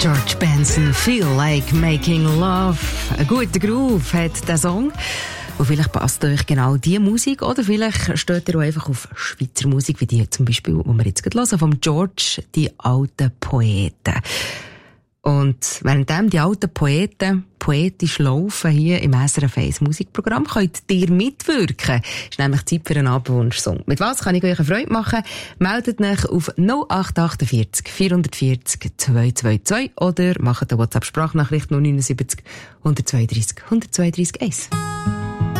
George Benson, Feel Like Making Love. Ein guter Groove hat der Song. Und vielleicht passt euch genau die Musik, oder vielleicht steht ihr auch einfach auf Schweizer Musik, wie die zum Beispiel, die wir jetzt gerade hören, vom George, die alten Poeten. Und währenddem die alten Poeten poetisch laufen hier im SRF 1 Musikprogramm, könnt ihr mitwirken. Ist nämlich Zeit für einen Abendwunsch-Song. Mit was kann ich euch eine Freude machen? Meldet euch auf 0848 440 222 oder macht eine WhatsApp-Sprachnachricht 079 132 132 1.